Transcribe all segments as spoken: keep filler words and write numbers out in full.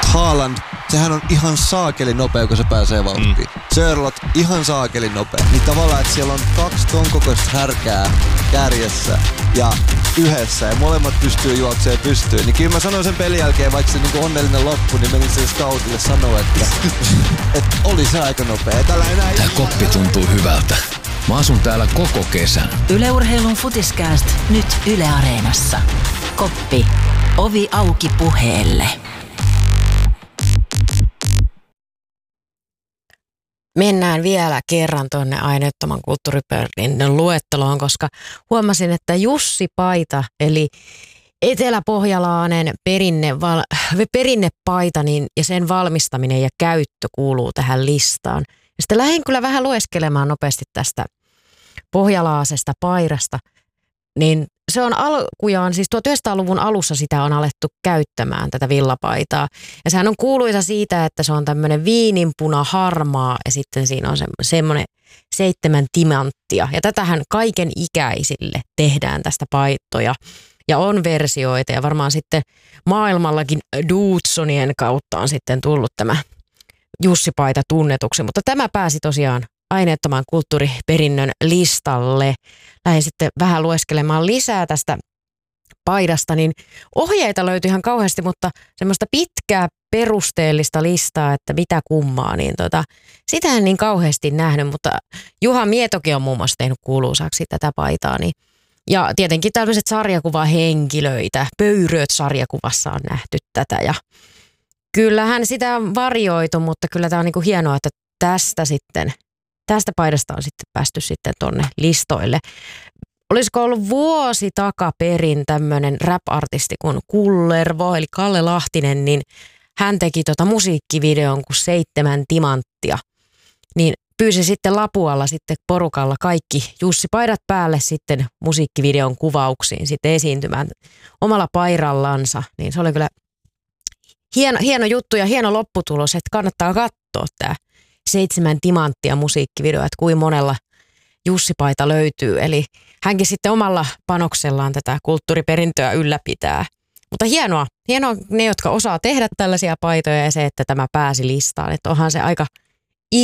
Haaland, sehän on ihan saakelin nopea, kun se pääsee vauhtiin. Mm. Sörlot, ihan saakelin nopea. Niin tavallaan, että siellä on kaksi ton kokoista härkää kärjessä ja yhdessä ja molemmat pystyy juoksemaan pystyyn. Niin kyllä mä sanoin sen pelin jälkeen, vaikka se niinku onnellinen loppu, niin menin sen scoutille sanoa, että, että oli se aika nopea. Tällä enää Tää koppi tuntuu hyvältä. Mä asun täällä koko kesän. Yle Urheilun Futiskääst nyt Yle Areenassa. Koppi. Ovi auki puheelle. Mennään vielä kerran tuonne aineettoman kulttuuriperinnön luetteloon, koska huomasin, että Jussi Paita, eli eteläpohjalainen perinne, val, perinnepaita niin, ja sen valmistaminen ja käyttö kuuluu tähän listaan. Ja sitten lähdin kyllä vähän lueskelemaan nopeasti tästä pohjalaasesta paidasta, niin se on alkujaan, siis tuhatyhdeksänsataaluvun alussa sitä on alettu käyttämään, tätä villapaitaa. Ja sehän on kuuluisa siitä, että se on tämmöinen viininpuna harmaa ja sitten siinä on semmoinen seitsemän timanttia. Ja tätähän kaiken ikäisille tehdään tästä paittoja. Ja on versioita ja varmaan sitten maailmallakin Dudesonien kautta on sitten tullut tämä Jussi-paita tunnetuksi. Mutta tämä pääsi tosiaan aineettoman kulttuuriperinnön listalle. Lähdin sitten vähän lueskelemaan lisää tästä paidasta, niin ohjeita löytyi ihan kauheasti, mutta semmoista pitkää perusteellista listaa, että mitä kummaa, niin tota, sitä en niin kauheasti nähnyt, mutta Juha Mietokin on muun muassa tehnyt kuuluisaksi tätä paitaa, niin ja tietenkin tällaiset sarjakuvahenkilöitä, Pöyröt sarjakuvassa on nähty tätä ja kyllähän sitä on varjoitu, mutta kyllä tämä on niinku hienoa, että tästä sitten Tästä paidasta on sitten päästy sitten tonne listoille. Olisiko ollut vuosi takaperin tämmöinen rap-artisti kuin Kullervo, eli Kalle Lahtinen, niin hän teki tota musiikkivideon kuin Seitsemän timanttia. Niin pyysi sitten Lapualla sitten porukalla kaikki Jussi-paidat päälle sitten musiikkivideon kuvauksiin sitten esiintymään omalla pairallansa. Niin se oli kyllä hieno, hieno juttu ja hieno lopputulos, että kannattaa katsoa tämä Seitsemän timanttia musiikkivideo, että kuin monella Jussi-paita löytyy. Eli hänkin sitten omalla panoksellaan tätä kulttuuriperintöä ylläpitää. Mutta hienoa, hienoa ne, jotka osaa tehdä tällaisia paitoja ja se, että tämä pääsi listaan. Että onhan se aika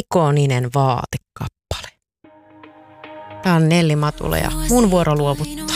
ikoninen vaatekappale. Tämä on Nelli Matula ja mun vuoro luovuttaa.